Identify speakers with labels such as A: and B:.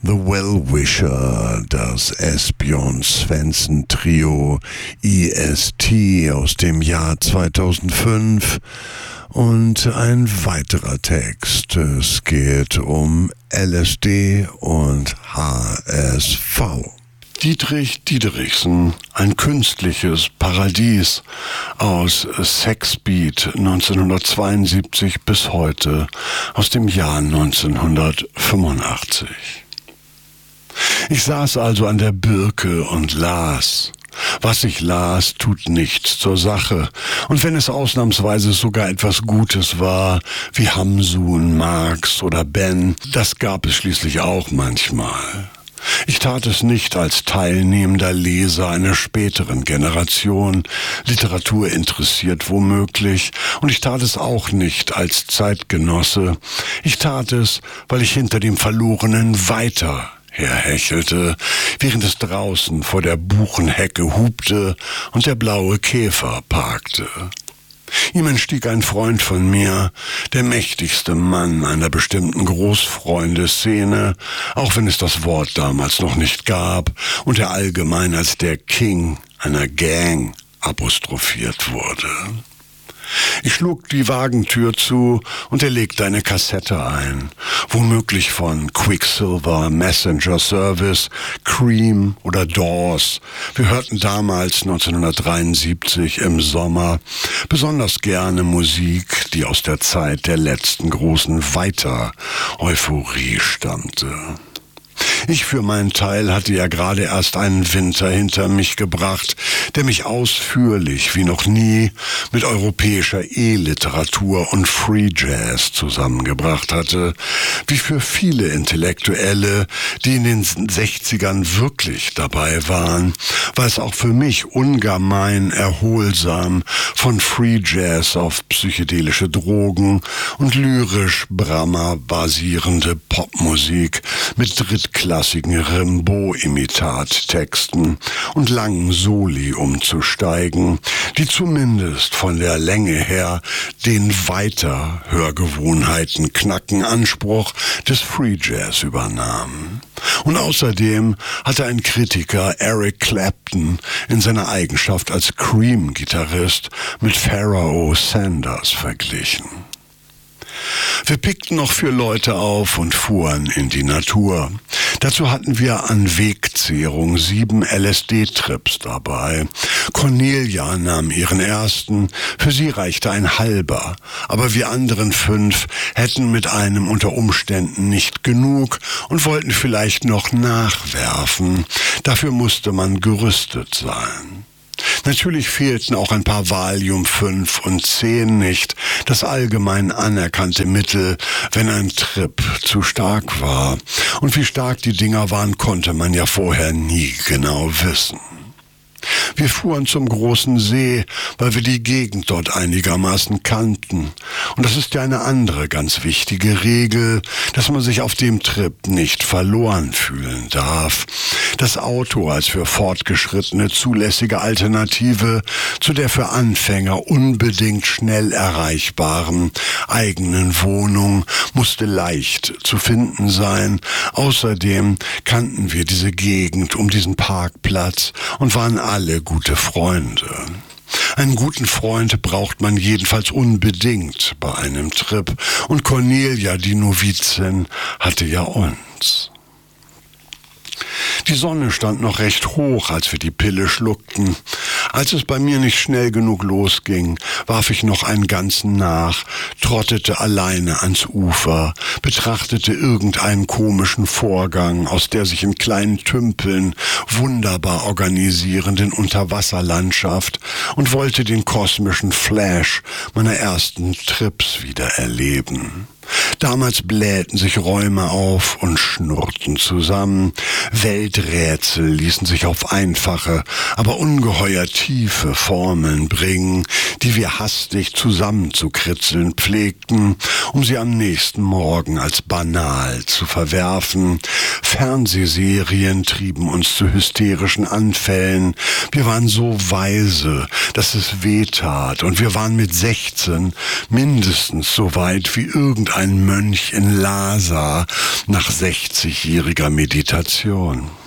A: The Well-Wisher, das Esbjörn Svensson Trio EST aus dem Jahr 2005 und ein weiterer Text. Es geht um LSD und HSV. Dietrich Diederichsen, ein künstliches Paradies aus Sexbeat 1972 bis heute, aus dem Jahr 1985. Ich saß also an der Birke und las. Was ich las, tut nichts zur Sache. Und wenn es ausnahmsweise sogar etwas Gutes war, wie Hamsun, Marx oder Ben, das gab es schließlich auch manchmal. Ich tat es nicht als teilnehmender Leser einer späteren Generation, Literatur interessiert womöglich, und ich tat es auch nicht als Zeitgenosse. Ich tat es, weil ich hinter dem Verlorenen weiter herhechelte, während es draußen vor der Buchenhecke hupte und der blaue Käfer parkte. Ihm entstieg ein Freund von mir, der mächtigste Mann einer bestimmten Großfreunde-Szene, auch wenn es das Wort damals noch nicht gab und er allgemein als der King einer Gang apostrophiert wurde. Ich schlug die Wagentür zu und er legte eine Kassette ein, womöglich von Quicksilver, Messenger Service, Cream oder Doors. Wir hörten damals 1973 im Sommer besonders gerne Musik, die aus der Zeit der letzten großen Weiter-Euphorie stammte. Ich für meinen Teil hatte ja gerade erst einen Winter hinter mich gebracht, der mich ausführlich wie noch nie mit europäischer E-Literatur und Free Jazz zusammengebracht hatte, wie für viele Intellektuelle, die in den 60ern wirklich dabei waren, war es auch für mich ungemein erholsam, von Free Jazz auf psychedelische Drogen und lyrisch Brahma basierende Popmusik mit drittklassigen Rimbaud-Imitattexten und langen Soli umzusteigen, die zumindest von der Länge her den Weiter-Hörgewohnheiten knacken Anspruch des Free Jazz übernahmen. Und außerdem hatte ein Kritiker Eric Clapton in seiner Eigenschaft als Cream-Gitarrist mit Pharaoh Sanders verglichen. Wir pickten noch 4 Leute auf und fuhren in die Natur. Dazu hatten wir an Wegzehrung 7 LSD-Trips dabei. Cornelia nahm ihren ersten, für sie reichte ein halber, aber wir anderen 5 hätten mit einem unter Umständen nicht genug und wollten vielleicht noch nachwerfen. Dafür musste man gerüstet sein. Natürlich fehlten auch ein paar Valium 5 und 10 nicht, das allgemein anerkannte Mittel, wenn ein Trip zu stark war. Und wie stark die Dinger waren, konnte man ja vorher nie genau wissen. Wir fuhren zum großen See, weil wir die Gegend dort einigermaßen kannten. Und das ist ja eine andere ganz wichtige Regel, dass man sich auf dem Trip nicht verloren fühlen darf. Das Auto als für Fortgeschrittene zulässige Alternative zu der für Anfänger unbedingt schnell erreichbaren eigenen Wohnung musste leicht zu finden sein. Außerdem kannten wir diese Gegend um diesen Parkplatz und waren alle gute Freunde. Einen guten Freund braucht man jedenfalls unbedingt bei einem Trip. Und Cornelia, die Novizin, hatte ja uns. Die Sonne stand noch recht hoch, als wir die Pille schluckten. Als es bei mir nicht schnell genug losging, warf ich noch einen ganzen nach, trottete alleine ans Ufer, betrachtete irgendeinen komischen Vorgang aus der sich in kleinen Tümpeln wunderbar organisierenden Unterwasserlandschaft und wollte den kosmischen Flash meiner ersten Trips wieder erleben. Damals blähten sich Räume auf und schnurrten zusammen. Welträtsel ließen sich auf einfache, aber ungeheuer tiefe Formeln bringen, die wir hastig zusammenzukritzeln pflegten, um sie am nächsten Morgen als banal zu verwerfen. Fernsehserien trieben uns zu hysterischen Anfällen. Wir waren so weise, dass es wehtat, und wir waren mit 16 mindestens so weit wie irgendein ein Mönch in Lhasa nach 60-jähriger Meditation.